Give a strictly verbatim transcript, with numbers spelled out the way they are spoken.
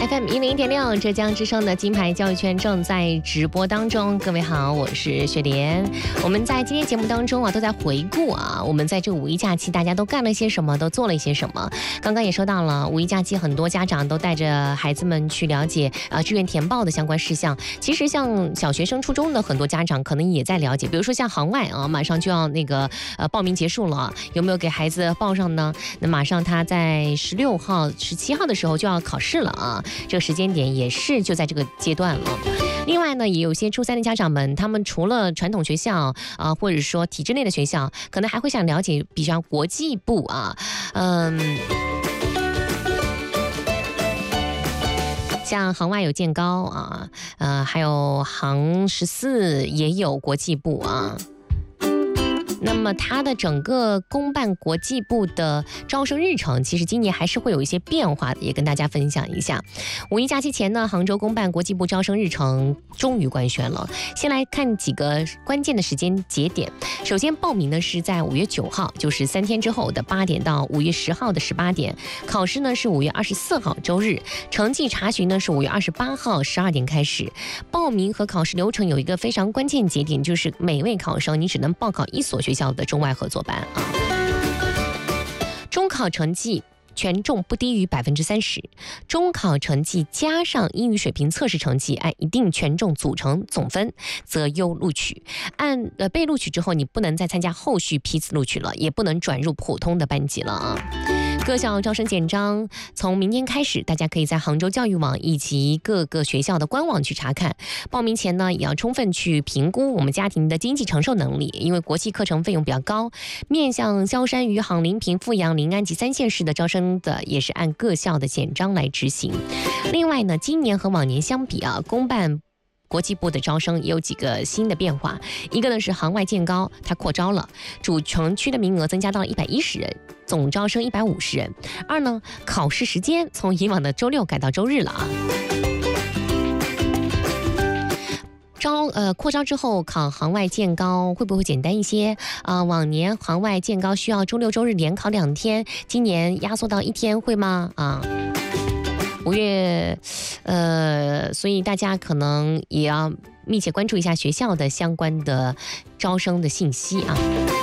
F M 一零一点六，浙江之声的金牌教育圈正在直播当中。各位好，我是雪莲。我们在今天节目当中啊，都在回顾啊，我们在这个五一假期大家都干了些什么，都做了一些什么。刚刚也说到了，五一假期很多家长都带着孩子们去了解啊志愿填报的相关事项。其实像小学生、初中的很多家长可能也在了解，比如说像行外啊，马上就要那个呃报名结束了，有没有给孩子报上呢？那马上他在十六号、十七号的时候就要考试了啊。这个时间点也是就在这个阶段了。另外呢，也有些初三的家长们，他们除了传统学校啊、呃，或者说体制内的学校，可能还会想了解比较国际部啊，嗯。像行外有建高啊，呃，还有行十四也有国际部啊。那么它的整个公办国际部的招生日程，其实今年还是会有一些变化的，也跟大家分享一下。五一假期前呢，杭州公办国际部招生日程终于官宣了。先来看几个关键的时间节点。首先报名呢是在五月九号，就是三天之后的八点到五月十号的十八点。考试呢是五月二十四号周日，成绩查询呢是五月二十八号十二点开始。报名和考试流程有一个非常关键节点，就是每位考生你只能报考一所学校的中外合作班啊。中考成绩权重不低于百分之三十，中考成绩加上英语水平测试成绩按一定权重组成总分，择优录取。按呃被录取之后，你不能再参加后续批次录取了，也不能转入普通的班级了啊。各校招生简章从明天开始，大家可以在杭州教育网以及各个学校的官网去查看。报名前呢，也要充分去评估我们家庭的经济承受能力，因为国际课程费用比较高。面向萧山、余杭、临平、富阳、临安及三县市的招生的，也是按各校的简章来执行。另外呢，今年和往年相比啊，公办国际部的招生也有几个新的变化。一个呢是行外建高，它扩招了，主城区的名额增加到了一百一十人，总招生一百五十人。二呢，考试时间从以往的周六改到周日了啊。招呃扩招之后，考行外建高会不会简单一些啊、呃？往年行外建高需要周六周日连考两天，今年压缩到一天，会吗？啊？五月，呃，所以大家可能也要密切关注一下学校的相关的招生的信息啊。